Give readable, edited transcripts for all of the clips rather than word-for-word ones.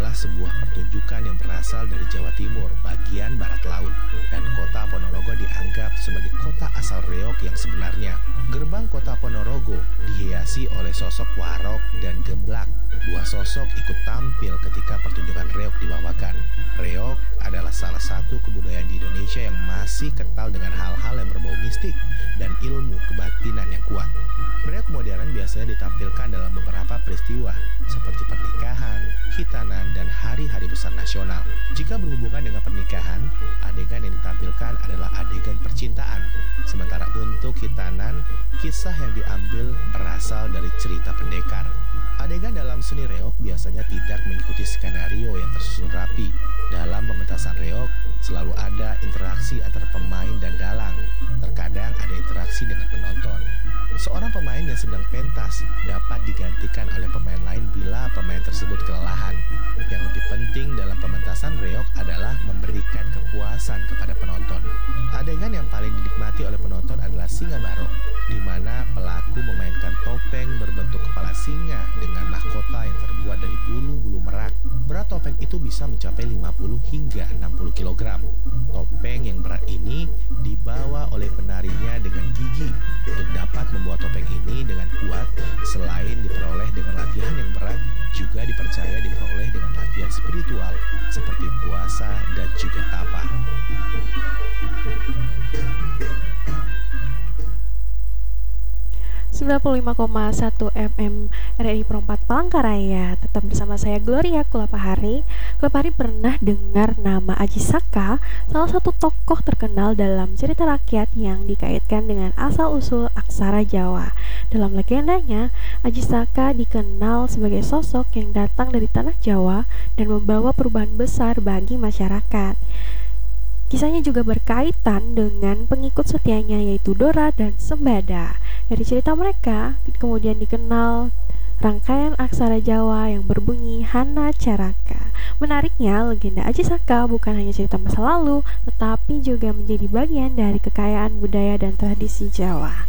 adalah sebuah pertunjukan yang berasal dari Jawa Timur, bagian barat laut. Dan kota Ponorogo dianggap sebagai kota asal reog yang sebenarnya. Gerbang kota Ponorogo dihiasi oleh sosok warok dan gemblak. Dua sosok ikut tampil ketika pertunjukan reog dibawakan. Reog adalah salah satu kebudayaan di Indonesia yang masih kental dengan hal-hal yang berbau mistik dan ilmu kebatinan yang kuat. Reog modern biasanya ditampilkan dalam beberapa peristiwa seperti pernikahan, khitanan, dan hari-hari besar nasional. Jika berhubungan dengan pernikahan, adegan yang ditampilkan adalah adegan percintaan. Sementara untuk khitanan, kisah yang diambil berasal dari cerita pendekar. Adegan dalam seni reog biasanya tidak mengikuti skenario yang tersusun rapi. Dalam pementasan reog, selalu ada interaksi antara pemain dan dalang. Terkadang ada interaksi dengan penonton. Seorang pemain yang sedang pentas dapat digantikan oleh pemain lain bila pemain tersebut kelelahan. Yang lebih penting dalam pementasan reog adalah memberikan kepuasan kepada penonton. Adegan yang paling dinikmati oleh penonton adalah Singa Barong, di mana pelaku memainkan topeng berbentuk kepala singa dengan mahkota yang terbuat dari bulu-bulu merak. Berat topeng itu bisa mencapai 50 hingga 60 kg. Topeng yang berat ini dibawa oleh penarinya dengan gigi. Untuk dapat membuat topeng ini dengan kuat, selain diperoleh dengan latihan yang berat, juga dipercaya diperoleh dengan latihan spiritual seperti puasa dan juga tapa. FM RRI Pro 4 Palangkaraya. Tetap bersama saya Gloria Kulapahari. Kulapahari pernah dengar nama Aji Saka, salah satu tokoh terkenal dalam cerita rakyat yang dikaitkan dengan asal-usul aksara Jawa. Dalam legendanya, Aji Saka dikenal sebagai sosok yang datang dari tanah Jawa dan membawa perubahan besar bagi masyarakat. Kisahnya juga berkaitan dengan pengikut setianya yaitu Dora dan Sembada. Dari cerita mereka kemudian dikenal rangkaian aksara Jawa yang berbunyi Hana Caraka. Menariknya, legenda Aji Saka bukan hanya cerita masa lalu, tetapi juga menjadi bagian dari kekayaan budaya dan tradisi Jawa.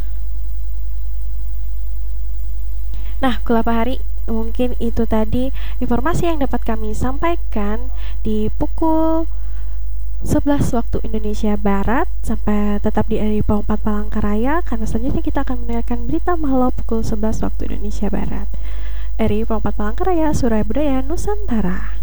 Nah, Kulapahari, mungkin itu tadi informasi yang dapat kami sampaikan di pukul 11 waktu Indonesia Barat. Sampai tetap di RRI Pro 4 Palangkaraya, karena selanjutnya kita akan mendengarkan berita Mahalo pukul 11 waktu Indonesia Barat. RRI Pro 4 Palangkaraya, Suara Budaya Nusantara.